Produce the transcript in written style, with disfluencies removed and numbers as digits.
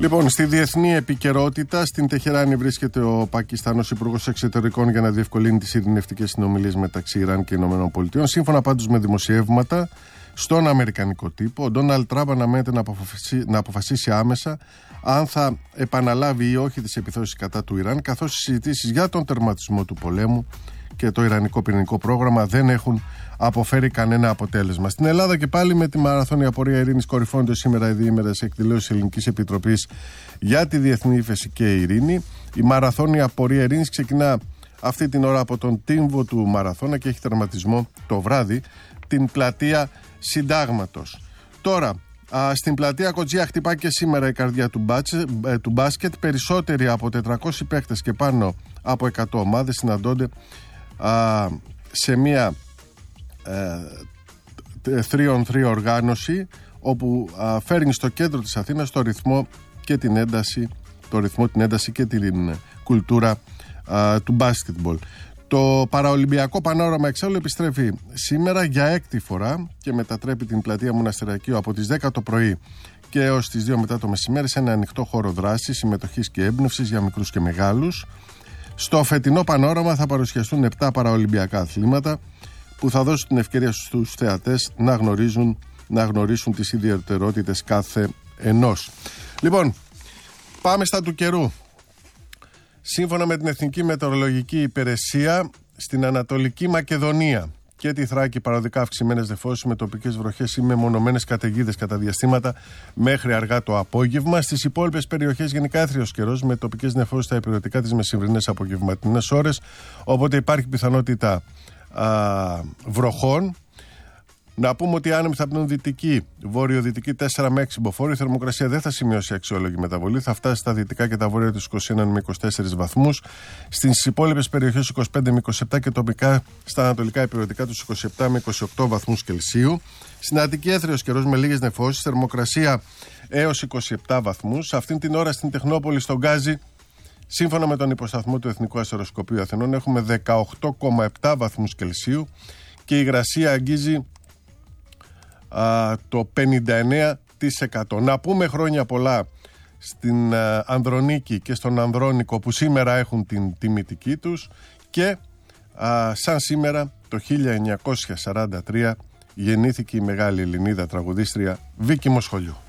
Λοιπόν, στη διεθνή επικαιρότητα, στην Τεχεράνη βρίσκεται ο Πακιστάνος Υπουργός Εξωτερικών για να διευκολύνει τις ειρηνευτικές συνομιλίες μεταξύ Ιράν και ΗΠΑ. Σύμφωνα πάντως με δημοσιεύματα στον αμερικανικό τύπο, ο Ντόναλντ Τραμπ αναμένεται να αποφασίσει άμεσα αν θα επαναλάβει ή όχι τις επιθέσεις κατά του Ιράν, καθώς οι συζητήσεις για τον τερματισμό του πολέμου και το ιρανικό πυρηνικό πρόγραμμα δεν έχουν αποφέρει κανένα αποτέλεσμα. Στην Ελλάδα και πάλι με τη μαραθώνια πορεία ειρήνης κορυφώνεται σήμερα οι διήμερες εκδηλώσεις Ελληνικής Επιτροπής για τη Διεθνή Ύφεση και Ειρήνη. Η μαραθώνια πορεία ειρήνης ξεκινά αυτή την ώρα από τον τύμβο του Μαραθώνα και έχει τερματισμό το βράδυ την πλατεία Συντάγματος. Τώρα, στην πλατεία Κοτζία χτυπά και σήμερα η καρδιά του μπάσκετ. Περισσότεροι από 400 παίκτες και πάνω από 100 ομάδες συναντώνται σε μια 3-on-3 οργάνωση όπου φέρνει στο κέντρο της Αθήνας το ρυθμό και την ένταση, και την κουλτούρα του μπάσκετμπολ. Το παραολυμπιακό πανόραμα εξάλλου επιστρέφει σήμερα για έκτη φορά και μετατρέπει την πλατεία Μοναστηρακίου από τις 10 το πρωί και έως τις 2 μετά το μεσημέρι σε ένα ανοιχτό χώρο δράσης, συμμετοχής και έμπνευσης για μικρούς και μεγάλους. Στο φετινό πανόραμα θα παρουσιαστούν 7 παραολυμπιακά αθλήματα που θα δώσουν την ευκαιρία στους θεατές να γνωρίσουν τις ιδιαιτερότητες κάθε ενός. Λοιπόν, πάμε στα του καιρού. Σύμφωνα με την Εθνική Μετεωρολογική Υπηρεσία, στην Ανατολική Μακεδονία και τη Θράκη παροδικά αυξημένες νεφώσεις με τοπικές βροχές ή μεμονωμένες καταιγίδες κατά διαστήματα μέχρι αργά το απόγευμα. Στις υπόλοιπες περιοχές γενικά έθριος καιρός με τοπικές νεφώσεις στα υπηρετικά τις μεσημβρινές απογευματινές ώρες, οπότε υπάρχει πιθανότητα βροχών. Να πούμε ότι οι άνεμοι θα πνέουν δυτική, βόρειο-δυτική 4 με 6 μποφόρ. Η θερμοκρασία δεν θα σημειώσει αξιόλογη μεταβολή. Θα φτάσει στα δυτικά και τα βόρεια τους 21 με 24 βαθμούς. Στις υπόλοιπες περιοχές 25 με 27 και τοπικά στα ανατολικά υπηρετικά τους 27 με 28 βαθμούς Κελσίου. Στην Αττική έθριος καιρός με λίγες νεφώσεις. Θερμοκρασία έως 27 βαθμούς. Αυτήν την ώρα στην Τεχνόπολη, στον Γκάζι, σύμφωνα με τον υποσταθμό του Εθνικού Αστεροσκοπείου Αθηνών, έχουμε 18,7 βαθμούς Κελσίου και η υγρασία αγγίζει το 59%. Να πούμε χρόνια πολλά στην Ανδρονίκη και στον Ανδρώνικο που σήμερα έχουν την τιμητική τους και σαν σήμερα το 1943 γεννήθηκε η μεγάλη Ελληνίδα τραγουδίστρια Βίκη Μοσχολιού.